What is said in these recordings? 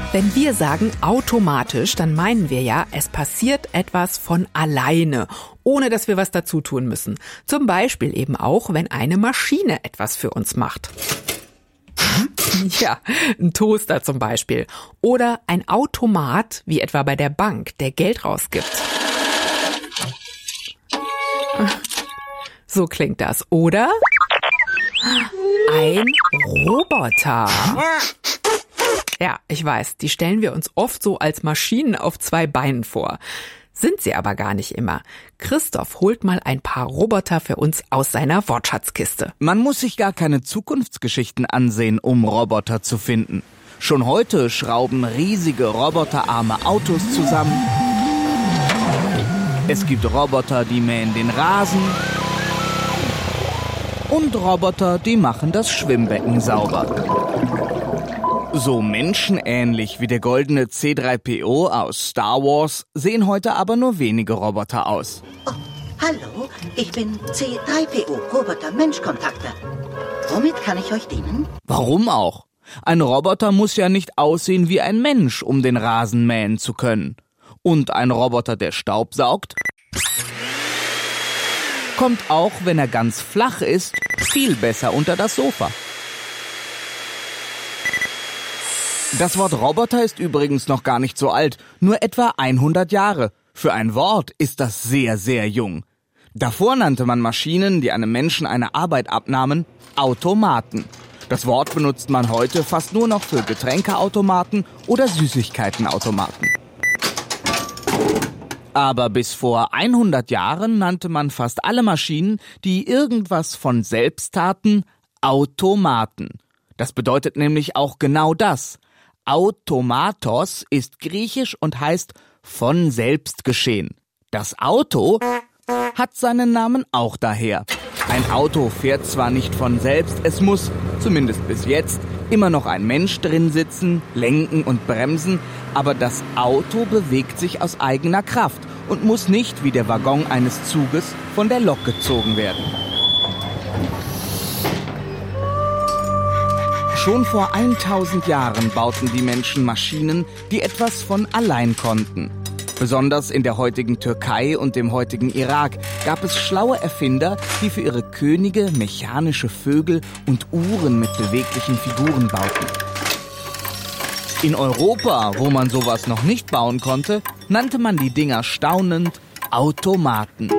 Wenn wir sagen automatisch, dann meinen wir ja, es passiert etwas von alleine, ohne dass wir was dazu tun müssen. Zum Beispiel eben auch, wenn eine Maschine etwas für uns macht. Ja, ein Toaster zum Beispiel. Oder ein Automat, wie etwa bei der Bank, der Geld rausgibt. So klingt das. Oder ein Roboter. Ja, ich weiß, die stellen wir uns oft so als Maschinen auf 2 Beinen vor. Sind sie aber gar nicht immer. Christoph holt mal ein paar Roboter für uns aus seiner Wortschatzkiste. Man muss sich gar keine Zukunftsgeschichten ansehen, um Roboter zu finden. Schon heute schrauben riesige roboterarme Autos zusammen. Es gibt Roboter, die mähen den Rasen. Und Roboter, die machen das Schwimmbecken sauber. So menschenähnlich wie der goldene C-3PO aus Star Wars sehen heute aber nur wenige Roboter aus. Oh, hallo, ich bin C-3PO, Roboter-Mensch-Kontakter. Womit kann ich euch dienen? Warum auch? Ein Roboter muss ja nicht aussehen wie ein Mensch, um den Rasen mähen zu können. Und ein Roboter, der Staub saugt, kommt auch, wenn er ganz flach ist, viel besser unter das Sofa. Das Wort Roboter ist übrigens noch gar nicht so alt, nur etwa 100 Jahre. Für ein Wort ist das sehr, sehr jung. Davor nannte man Maschinen, die einem Menschen eine Arbeit abnahmen, Automaten. Das Wort benutzt man heute fast nur noch für Getränkeautomaten oder Süßigkeitenautomaten. Aber bis vor 100 Jahren nannte man fast alle Maschinen, die irgendwas von selbst taten, Automaten. Das bedeutet nämlich auch genau das. Automatos ist griechisch und heißt von selbst geschehen. Das Auto hat seinen Namen auch daher. Ein Auto fährt zwar nicht von selbst, es muss, zumindest bis jetzt, immer noch ein Mensch drin sitzen, lenken und bremsen, aber das Auto bewegt sich aus eigener Kraft und muss nicht wie der Waggon eines Zuges von der Lok gezogen werden. Schon vor 1000 Jahren bauten die Menschen Maschinen, die etwas von allein konnten. Besonders in der heutigen Türkei und dem heutigen Irak gab es schlaue Erfinder, die für ihre Könige mechanische Vögel und Uhren mit beweglichen Figuren bauten. In Europa, wo man sowas noch nicht bauen konnte, nannte man die Dinger staunend Automaten.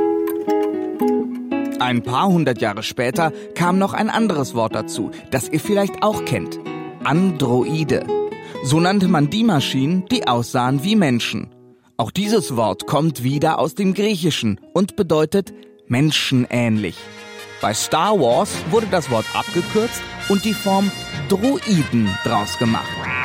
Ein paar hundert Jahre später kam noch ein anderes Wort dazu, das ihr vielleicht auch kennt. Androide. So nannte man die Maschinen, die aussahen wie Menschen. Auch dieses Wort kommt wieder aus dem Griechischen und bedeutet menschenähnlich. Bei Star Wars wurde das Wort abgekürzt und die Form Droiden draus gemacht.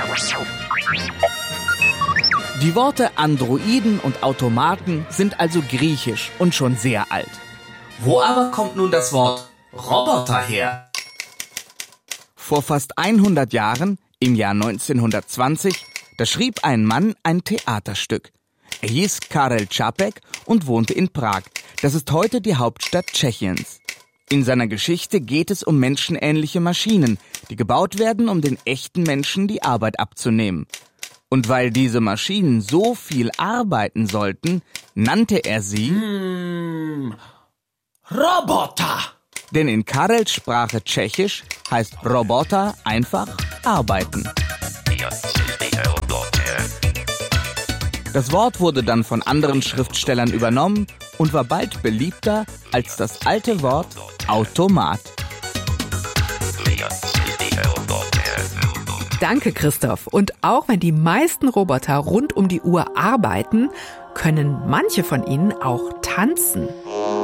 Die Worte Androiden und Automaten sind also griechisch und schon sehr alt. Wo aber kommt nun das Wort Roboter her? Vor fast 100 Jahren, im Jahr 1920, da schrieb ein Mann ein Theaterstück. Er hieß Karel Čapek und wohnte in Prag. Das ist heute die Hauptstadt Tschechiens. In seiner Geschichte geht es um menschenähnliche Maschinen, die gebaut werden, um den echten Menschen die Arbeit abzunehmen. Und weil diese Maschinen so viel arbeiten sollten, nannte er sie Roboter! Denn in Karels Sprache Tschechisch heißt Roboter einfach arbeiten. Das Wort wurde dann von anderen Schriftstellern übernommen und war bald beliebter als das alte Wort Automat. Danke, Christoph. Und auch wenn die meisten Roboter rund um die Uhr arbeiten, können manche von ihnen auch tanzen.